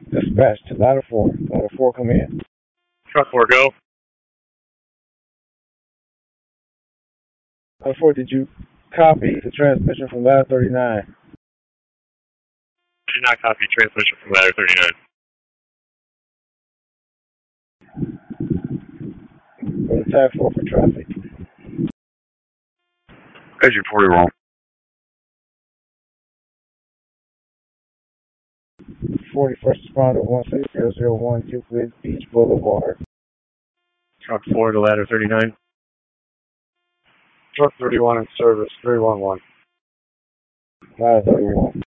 Dispatch to ladder 4. Ladder 4, come in. Truck 4, go. Ladder 4, did you copy the transmission from ladder 39? Did not copy transmission from ladder 39. Go to tab 4 for traffic. Agent 41. 41st responder 16001 Euclid Beach Boulevard. Truck 4 to ladder 39. Truck 31 in service, 311. Ladder 31.